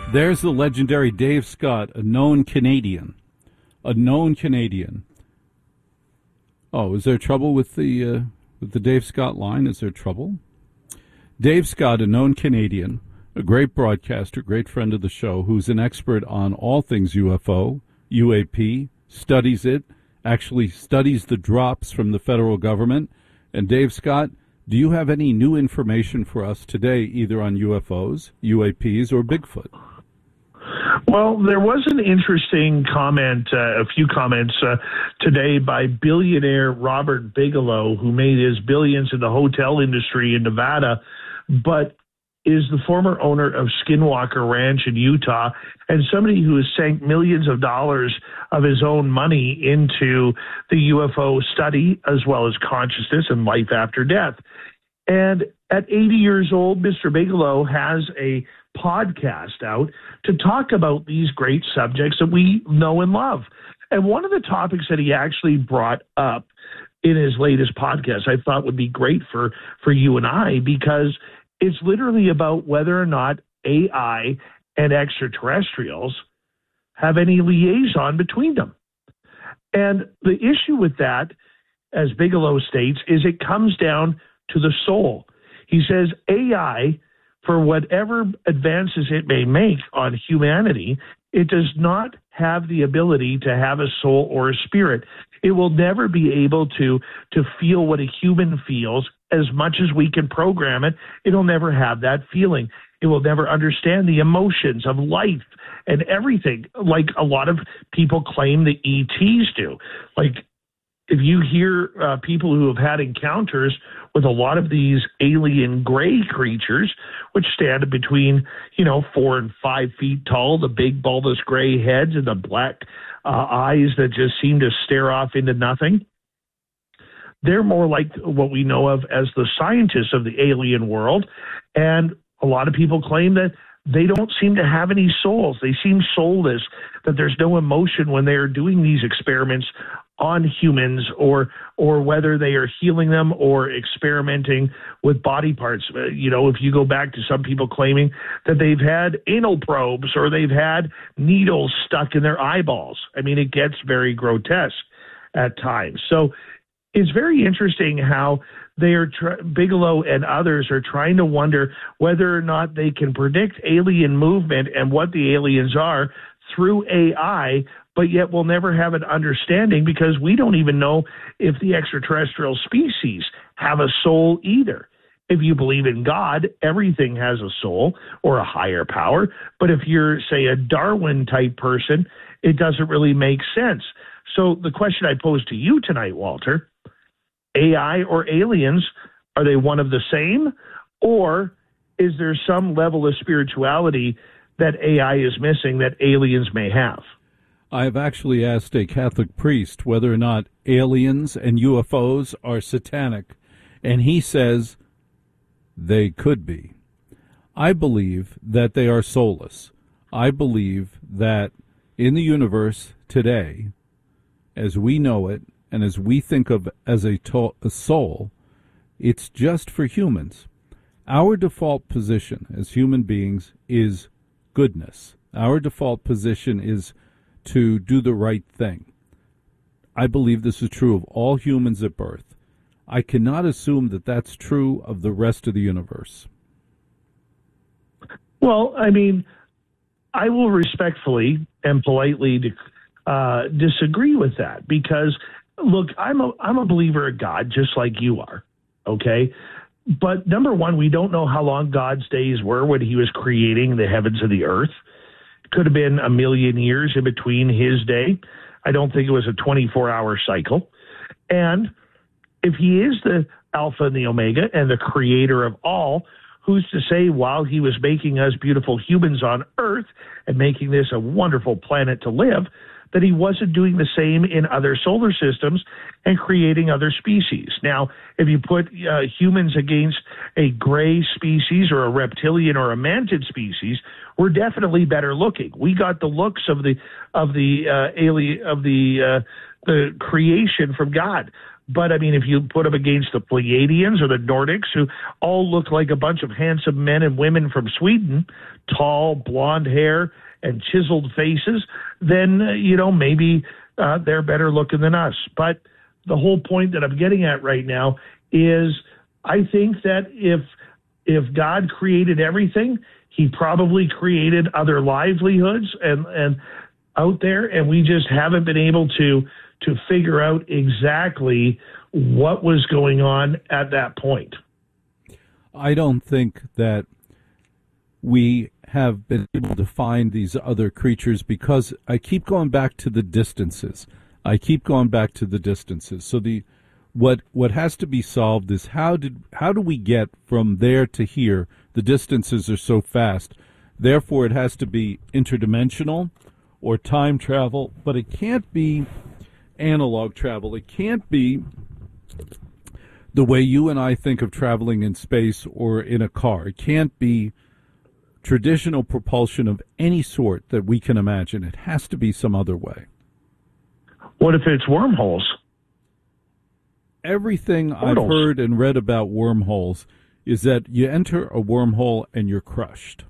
There's the legendary Dave Scott, a known Canadian. A known Canadian. Oh, is there trouble with the Dave Scott line? Is there trouble? Dave Scott, a known Canadian, a great broadcaster, great friend of the show, who's an expert on all things UFO, UAP, studies it, actually studies the drops from the federal government. And Dave Scott, do you have any new information for us today, either on UFOs, UAPs, or Bigfoot? Well, there was an interesting comment, a few comments today by billionaire Robert Bigelow, who made his billions in the hotel industry in Nevada, but is the former owner of Skinwalker Ranch in Utah, and somebody who has sank millions of dollars of his own money into the UFO study, as well as consciousness and life after death. And at 80 years old, Mr. Bigelow has a podcast out to talk about these great subjects that we know and love. And one of the topics that he actually brought up in his latest podcast, I thought would be great for you and I, because it's literally about whether or not AI and extraterrestrials have any liaison between them. And the issue with that, as Bigelow states, is it comes down to the soul. He says AI, for whatever advances it may make on humanity, it does not have the ability to have a soul or a spirit. It will never be able to feel what a human feels. As much as we can program it, it'll never have that feeling. It will never understand the emotions of life and everything, like a lot of people claim the ETs do. Like, if you hear people who have had encounters with a lot of these alien gray creatures, which stand between, 4 and 5 feet tall, the big bulbous gray heads and the black eyes that just seem to stare off into nothing, they're more like what we know of as the scientists of the alien world. And a lot of people claim that they don't seem to have any souls. They seem soulless, that there's no emotion when they are doing these experiments on humans, or whether they are healing them or experimenting with body parts. If you go back to some people claiming that they've had anal probes or they've had needles stuck in their eyeballs. I mean, it gets very grotesque at times. So it's very interesting how they are Bigelow and others are trying to wonder whether or not they can predict alien movement and what the aliens are through AI, but yet we'll never have an understanding because we don't even know if the extraterrestrial species have a soul either. If you believe in God, everything has a soul or a higher power. But if you're, say, a Darwin type person, it doesn't really make sense. So the question I pose to you tonight, Walter, AI or aliens, are they one of the same? Or is there some level of spirituality that AI is missing that aliens may have? I've actually asked a Catholic priest whether or not aliens and UFOs are satanic, and he says they could be. I believe that they are soulless. I believe that in the universe today, as we know it, and as we think of as a soul, it's just for humans. Our default position as human beings is goodness. Our default position is to do the right thing. I believe this is true of all humans at birth. I cannot assume that that's true of the rest of the universe. Well, I mean, I will respectfully and politely disagree with that because, look, I'm a believer in God just like you are, okay? But number one, we don't know how long God's days were when he was creating the heavens and the earth. It could have been a million years in between his day. I don't think it was a 24-hour cycle. And if he is the Alpha and the Omega and the creator of all, who's to say while he was making us beautiful humans on Earth and making this a wonderful planet to live, that he wasn't doing the same in other solar systems and creating other species. Now, if you put humans against a gray species or a reptilian or a mantid species, we're definitely better looking. We got the looks of the creation from God. But I mean, if you put them against the Pleiadians or the Nordics, who all look like a bunch of handsome men and women from Sweden, tall, blonde hair, and chiseled faces, then, maybe they're better looking than us. But the whole point that I'm getting at right now is I think that if God created everything, he probably created other livelihoods and out there, and we just haven't been able to figure out exactly what was going on at that point. I don't think that we have been able to find these other creatures because I keep going back to the distances. So what has to be solved is how do we get from there to here? The distances are so fast. Therefore, it has to be interdimensional or time travel, but it can't be analog travel. It can't be the way you and I think of traveling in space or in a car. It can't be traditional propulsion of any sort that we can imagine. It has to be some other way. What if it's wormholes? Everything I've heard and read about wormholes is that you enter a wormhole and you're crushed.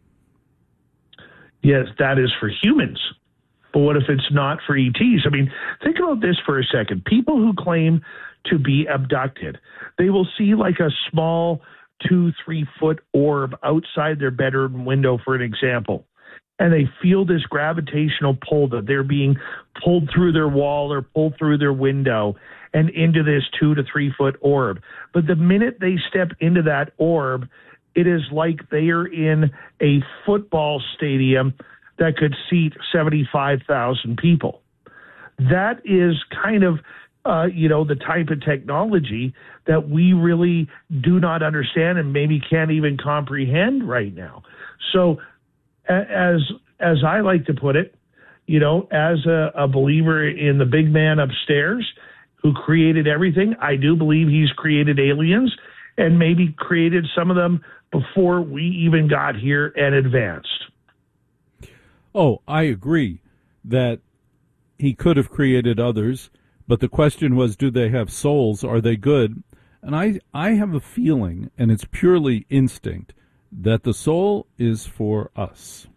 Yes, that is for humans. But what if it's not for ETs? I mean, think about this for a second. People who claim to be abducted, they will see like a small 2-3 foot orb outside their bedroom window, for an example. And they feel this gravitational pull that they're being pulled through their wall or pulled through their window and into this 2 to 3 foot orb. But the minute they step into that orb, it is like they are in a football stadium that could seat 75,000 people. That is kind of, the type of technology that we really do not understand and maybe can't even comprehend right now. So as I like to put it, as a believer in the big man upstairs who created everything, I do believe he's created aliens and maybe created some of them before we even got here and advanced. Oh, I agree that he could have created others, but the question was, do they have souls? Are they good? And I have a feeling, and it's purely instinct, that the soul is for us.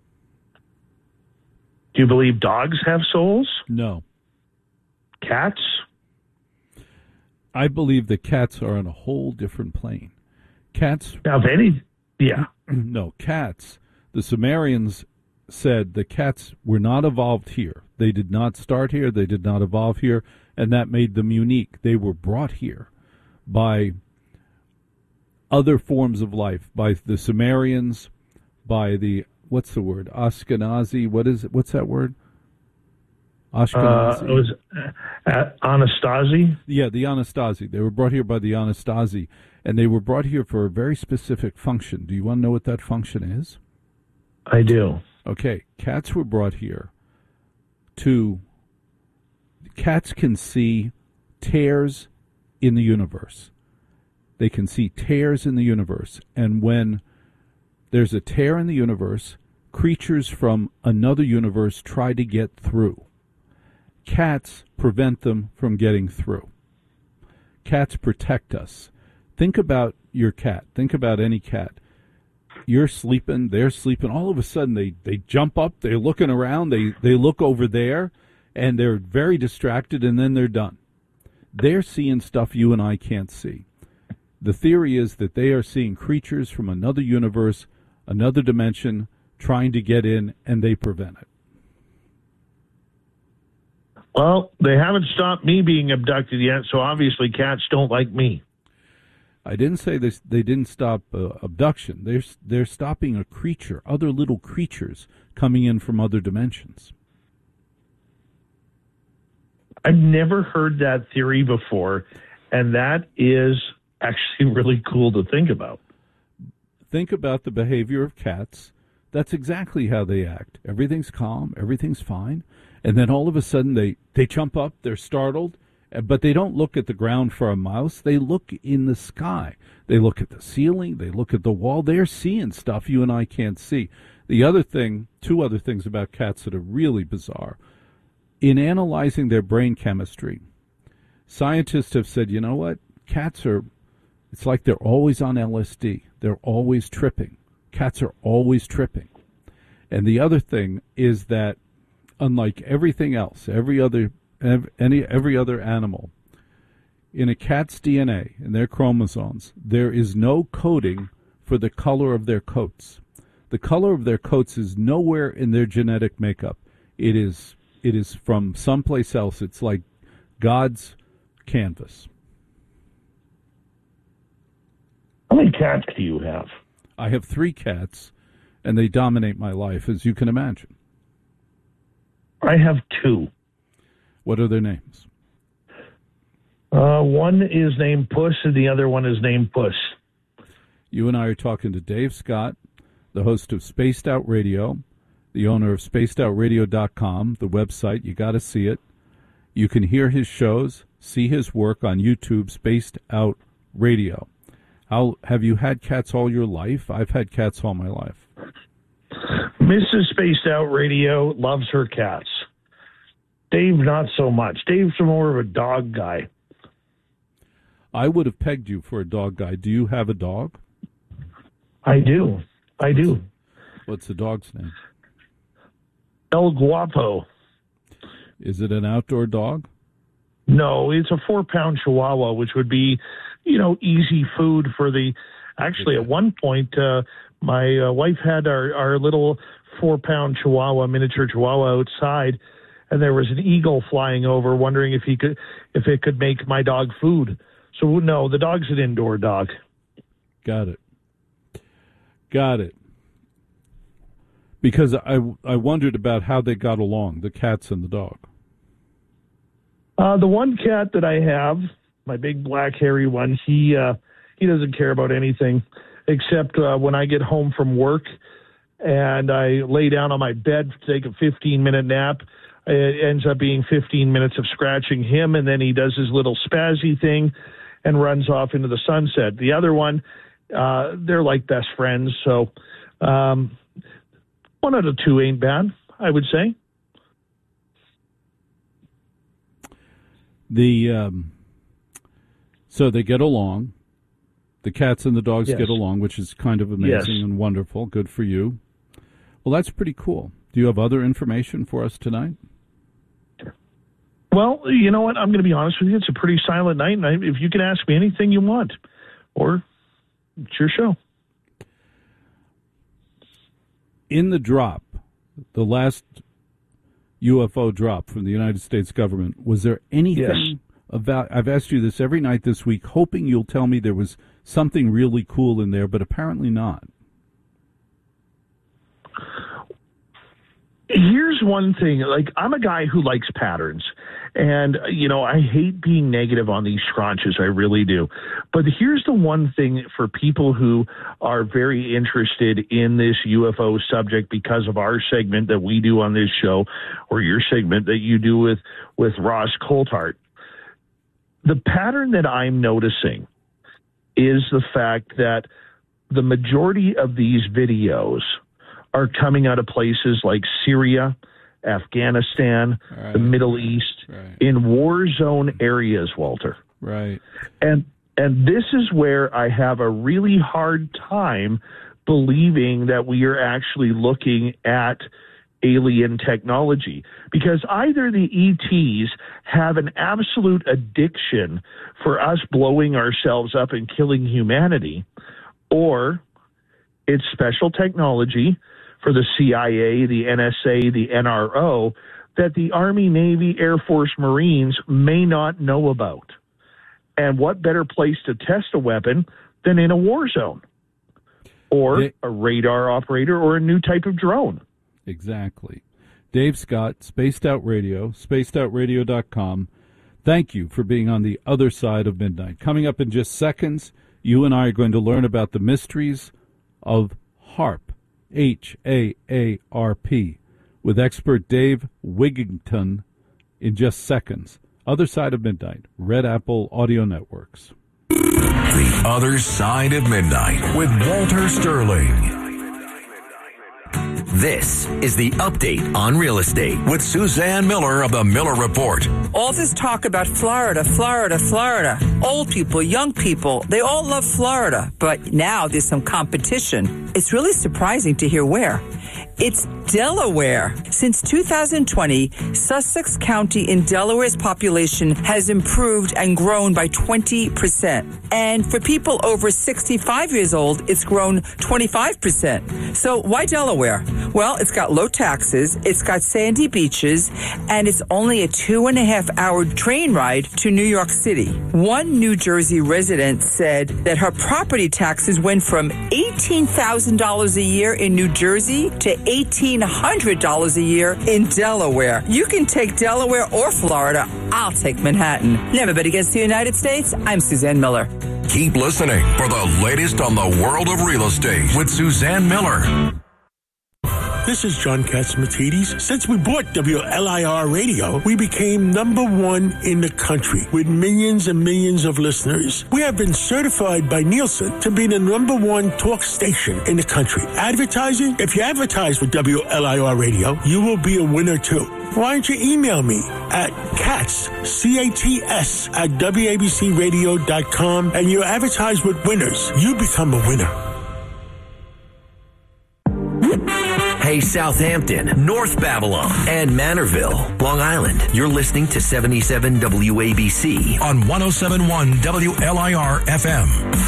Do you believe dogs have souls? No. Cats? I believe that cats are on a whole different plane. Cats... Now, if any... Yeah. No, cats. The Sumerians said the cats were not evolved here. They did not start here. They did not evolve here. And that made them unique. They were brought here by other forms of life, by the Sumerians, by the... What's the word? Ashkenazi. What's that word? Ashkenazi. It was Anastasi? Yeah, the Anastasi. They were brought here by the Anastasi, and they were brought here for a very specific function. Do you want to know what that function is? I do. Okay, cats were brought here to... Cats can see tears in the universe. They can see tears in the universe, and when there's a tear in the universe, creatures from another universe try to get through. Cats prevent them from getting through. Cats protect us. Think about your cat. Think about any cat. You're sleeping, they're sleeping. All of a sudden, they jump up, they're looking around, they look over there, and they're very distracted, and then they're done. They're seeing stuff you and I can't see. The theory is that they are seeing creatures from another universe, another dimension, trying to get in, and they prevent it. Well, they haven't stopped me being abducted yet, so obviously cats don't like me. I didn't say this, they didn't stop abduction. They're stopping a creature, other little creatures coming in from other dimensions. I've never heard that theory before, and that is actually really cool to think about. Think about the behavior of cats. That's exactly how they act. Everything's calm, everything's fine, and then all of a sudden they jump up, they're startled, but they don't look at the ground for a mouse. They look in the sky. They look at the ceiling, they look at the wall. They're seeing stuff you and I can't see. The other thing, two other things about cats that are really bizarre. In analyzing their brain chemistry, Scientists have said, you know what? Cats are, it's like they're always on LSD. They're always tripping. Cats are always tripping. And the other thing is that, unlike everything else, every other animal, in a cat's DNA, in their chromosomes, there is no coding for the color of their coats. The color of their coats is nowhere in their genetic makeup. It is from someplace else. It's like God's canvas. How many cats do you have? I have 3 cats, and they dominate my life, as you can imagine. I have 2. What are their names? One is named Puss, and the other one is named Puss. You and I are talking to Dave Scott, the host of Spaced Out Radio, the owner of spacedoutradio.com, the website. You got to see it. You can hear his shows, see his work on YouTube, Spaced Out Radio. How have you had cats all your life? I've had cats all my life. Mrs. Spaced Out Radio loves her cats. Dave, not so much. Dave's more of a dog guy. I would have pegged you for a dog guy. Do you have a dog? I do. What's the dog's name? El Guapo. Is it an outdoor dog? No, it's a 4-pound Chihuahua, which would be, easy food for the. Actually, at one point, my wife had our little 4-pound Chihuahua, miniature Chihuahua, outside, and there was an eagle flying over, wondering if it could make my dog food. So no, the dog's an indoor dog. Got it. Because I wondered about how they got along, the cats and the dog. The one cat that I have, my big black hairy one, he doesn't care about anything except when I get home from work and I lay down on my bed to take a 15-minute nap. It ends up being 15 minutes of scratching him, and then he does his little spazzy thing and runs off into the sunset. The other one, they're like best friends, so 1 out of 2 ain't bad, I would say. So they get along. The cats and the dogs Yes. get along, which is kind of amazing and wonderful. Good for you. Well, that's pretty cool. Do you have other information for us tonight? Well, you know what? I'm going to be honest with you. It's a pretty silent night, and if you can ask me anything you want, or it's your show. In the drop, the last UFO drop from the United States government, was there anything about, I've asked you this every night this week, hoping you'll tell me there was something really cool in there, but apparently not. Here's one thing. Like, I'm a guy who likes patterns. And, I hate being negative on these scrunches. I really do. But here's the one thing for people who are very interested in this UFO subject because of our segment that we do on this show, or your segment that you do with Ross Coulthart. The pattern that I'm noticing is the fact that the majority of these videos are coming out of places like Syria, Afghanistan, the Middle East, in war zone areas, Walter. Right. And this is where I have a really hard time believing that we are actually looking at alien technology, because either the ETs have an absolute addiction for us blowing ourselves up and killing humanity, or it's special technology for the CIA, the NSA, the NRO, that the Army, Navy, Air Force, Marines may not know about. And what better place to test a weapon than in a war zone, or a radar operator, or a new type of drone? Exactly. Dave Scott, Spaced Out Radio, spacedoutradio.com. Thank you for being on the other side of midnight. Coming up in just seconds, you and I are going to learn about the mysteries of HAARP, H-A-A-R-P, with expert Dave Wigington in just seconds. Other Side of Midnight, Red Apple Audio Networks. The Other Side of Midnight with Walter Sterling. This is the Update on Real Estate with Suzanne Miller of the Miller Report. All this talk about Florida, Florida, Florida. Old people, young people, they all love Florida. But now there's some competition. It's really surprising to hear where. It's Delaware. Since 2020, Sussex County in Delaware's population has improved and grown by 20%. And for people over 65 years old, it's grown 25%. So why Delaware? Well, it's got low taxes, it's got sandy beaches, and it's only a 2.5-hour train ride to New York City. One New Jersey resident said that her property taxes went from $18,000 a year in New Jersey to $1,800 a year in Delaware. You can take Delaware or Florida. I'll take Manhattan. Never bet against the United States. I'm Suzanne Miller. Keep listening for the latest on the world of real estate with Suzanne Miller. This is John Catsimatidis. Since we bought WLIR Radio, we became number one in the country with millions and millions of listeners. We have been certified by Nielsen to be the number one talk station in the country. Advertising? If you advertise with WLIR Radio, you will be a winner too. Why don't you email me at Cats, C-A-T-S, at WABCRadio.com, and you advertise with winners. You become a winner. Hey, Southampton, North Babylon, and Manorville, Long Island. You're listening to 77 WABC on 107.1 WLIR FM.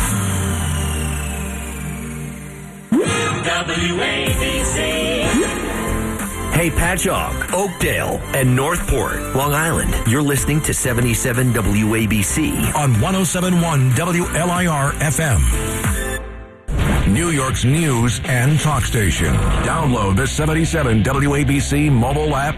WABC. Hey, Patchogue, Oakdale, and Northport, Long Island. You're listening to 77 WABC on 107.1 WLIR FM. New York's news and talk station. Download the 77 WABC mobile app